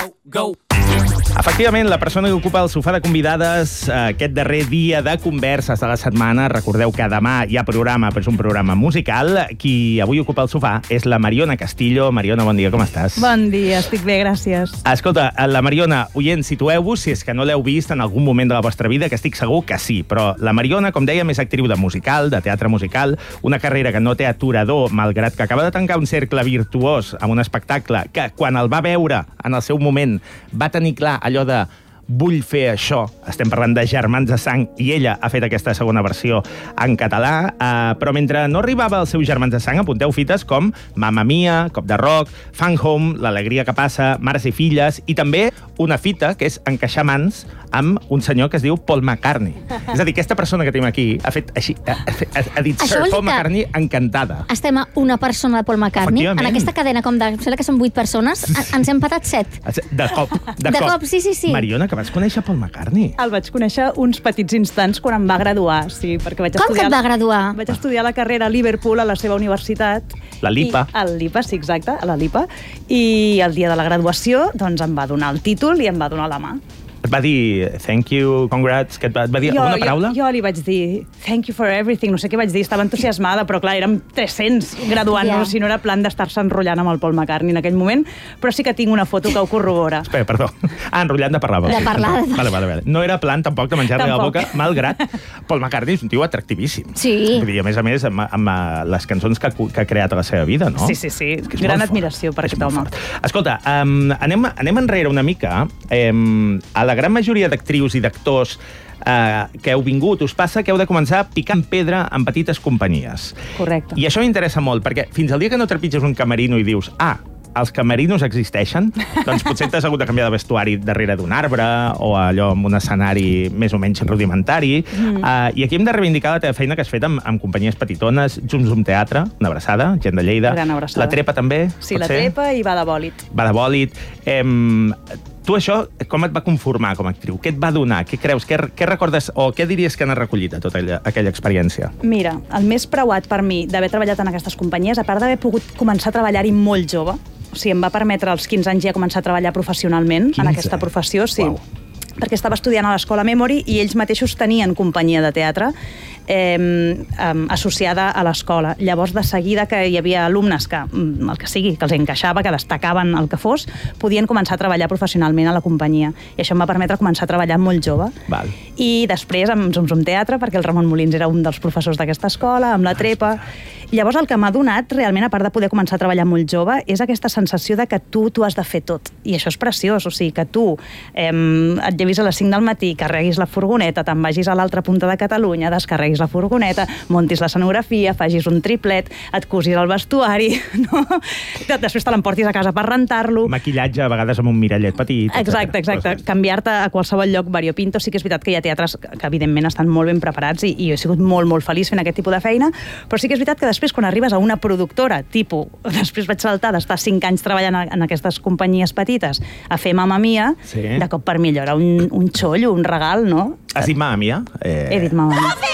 Go. Efectivament, la persona que ocupa el sofà de convidades aquest darrer dia de converses de la setmana, recordeu que demà hi ha programa, però és un programa musical, qui avui ocupa el sofà és la Mariona Castillo. Mariona, bon dia, com estàs? Bon dia, estic bé, gràcies. Escolta, la Mariona, oient, situeu-vos, si és que no l'heu vist en algun moment de la vostra vida, que estic segur que sí, però la Mariona, com dèiem, és actriu de musical, de teatre musical, una carrera que no té aturador, malgrat que acaba de tancar un cercle virtuós amb un espectacle que, quan el va veure en el seu moment, va tenir clar allò de vull fer això. Estem parlant de Germans de Sang i ella ha fet aquesta segona versió en català, però mentre no arribava al seu Germans de Sang, apunteu fites com Mamma Mia, Cop de Rock, Fan Home, L'alegria que passa, Mares i filles, i també una fita que és encaixar mans amb un senyor que es diu Paul McCartney. És a dir, aquesta persona que tenim aquí ha fet així, ha dit Sir Paul McCartney encantada. Estem a una persona de Paul McCartney. En aquesta cadena, com de... Sembla que són 8 persones, ens hem patat 7. De cop. De cop, sí. Mariona, que vas conèixer Paul McCartney? El vaig conèixer uns petits instants quan em va graduar, sí, perquè vaig Com que et va graduar? Vaig estudiar la carrera a Liverpool, a la seva universitat. La LIPA. Al LIPA, sí, exacte, a la LIPA. I el dia de la graduació, doncs, em va donar el títol i em va donar la mà. Et va dir thank you, congrats, que et va dir alguna paraula? Jo li vaig dir thank you for everything, no sé què vaig dir, estava entusiasmada, però clar, érem 300 graduant-nos, si no era plan d'estar-se enrotllant amb el Paul McCartney en aquell moment, però sí que tinc una foto que ho corrobora. Espera, perdó. Enrotllant de parlar. De parlar. Vale. No era plan tampoc de menjar-li a la boca, malgrat Paul McCartney és un tio atractivíssim. Sí. Vull dir, a més, amb les cançons que ha creat a la seva vida, no? Sí. Gran admiració per aquest home. Escolta, anem enrere una mica. A la gran majoria d'actrius i d'actors que heu vingut, us passa que heu de començar picant pedra en petites companyies. Correcte. I això m'interessa molt, perquè fins al dia que no trepitges un camerino i dius els camerinos existeixen, doncs potser t'has hagut de canviar de vestuari darrere d'un arbre o allò amb un escenari més o menys rudimentari. I aquí hem de reivindicar la teva feina que has fet amb companyies petitones, Zum Zum Teatre, una abraçada, gent de Lleida. Gran abraçada. La Trepa també? Sí, la Trepa i Badabòlit. Badabòlit. Tu això, com et va conformar com a actriu? Què et va donar? Què creus? Què recordes o què diries que n'has recollit de tota aquella experiència? Mira, el més preuat per mi d'haver treballat en aquestes companyies, a part d'haver pogut començar a treballar-hi molt jove, o sigui, em va permetre als 15 anys ja començar a treballar professionalment en aquesta professió, sí. Wow. Perquè estava estudiant a l'Escola Memory i ells mateixos tenien companyia de teatre associada a l'escola. Llavors, de seguida que hi havia alumnes que, el que sigui, que els encaixava, que destacaven el que fos, podien començar a treballar professionalment a la companyia. I això em va permetre començar a treballar molt jove. Val. I després amb Zum Zum Teatre, perquè el Ramon Molins era un dels professors d'aquesta escola, amb la Trepa. Llavors, el que m'ha donat, realment, a part de poder començar a treballar molt jove, és aquesta sensació de que tu has de fer tot. I això és preciós, o sigui, que tu et llevis a les 5 del matí, carreguis la furgoneta, te'n vagis a l'altra punta de Catalunya, descarreguis la furgoneta, montis l'escenografia, facis un triplet, et cosis el vestuari, no? Després te l'emportis a casa per rentar-lo. Maquillatge, a vegades amb un mirallet petit. Exacte. Canviar-te a qualsevol lloc variopinto. Sí que és veritat que hi ha teatres que evidentment estan molt ben preparats i jo he sigut molt, molt feliç fent aquest tipus de feina, però sí que és veritat que després, quan arribes a una productora, després vaig saltar d'estar 5 anys treballant en aquestes companyies petites a fer Mamma Mia, de cop per mi allò era un xollo, un regal, no? Has dit Mamma Mia? He dit Mamma Mia.